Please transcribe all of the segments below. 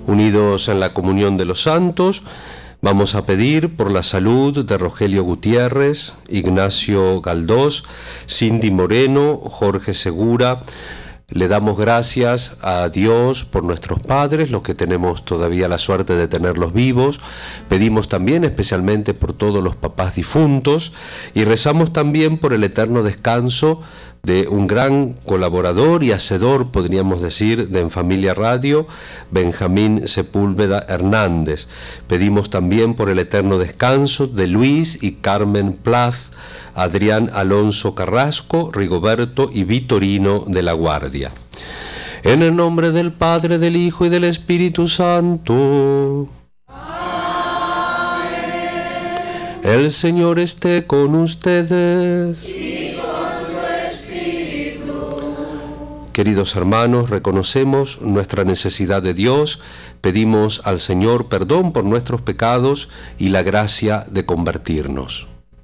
Unidos en la comunión de los santos, vamos a pedir por la salud de Rogelio Gutiérrez, Ignacio Galdós, Cindy Moreno, Jorge Segura. Le damos gracias a Dios por nuestros padres, los que tenemos todavía la suerte de tenerlos vivos. Pedimos también especialmente por todos los papás difuntos y rezamos también por el eterno descanso de un gran colaborador y hacedor, podríamos decir, de En Familia Radio, Benjamín Sepúlveda Hernández. Pedimos también por el eterno descanso de Luis y Carmen Plaz, Adrián Alonso Carrasco, Rigoberto y Vitorino de la Guardia. En el nombre del Padre, del Hijo y del Espíritu Santo. Amén. El Señor esté con ustedes. Queridos hermanos, reconocemos nuestra necesidad de Dios, pedimos al Señor perdón por nuestros pecados y la gracia de convertirnos.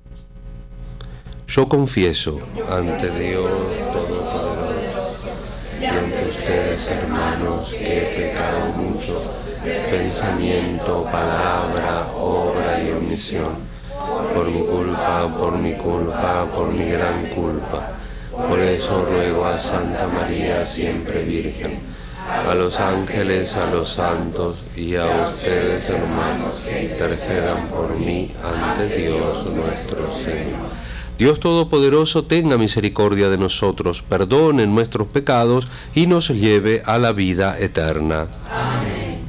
Yo confieso ante Dios Todopoderoso y ante ustedes, hermanos, que he pecado mucho de pensamiento, palabra, obra y omisión, por mi culpa, por mi gran culpa. Por eso ruego a Santa María, siempre Virgen, a los ángeles, a los santos y a ustedes, hermanos, que intercedan por mí ante Dios nuestro Señor. Dios Todopoderoso tenga misericordia de nosotros, perdone nuestros pecados y nos lleve a la vida eterna. Amén.